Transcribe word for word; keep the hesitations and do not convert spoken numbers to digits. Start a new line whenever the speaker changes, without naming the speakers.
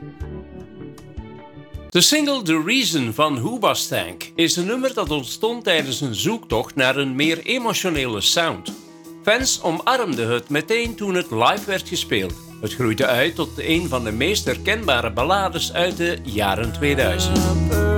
De single The Reason van Hoobastank is een nummer dat ontstond tijdens een zoektocht naar een meer emotionele sound. Fans omarmden het meteen toen het live werd gespeeld. Het groeide uit tot een van de meest herkenbare ballades uit de jaren tweeduizend.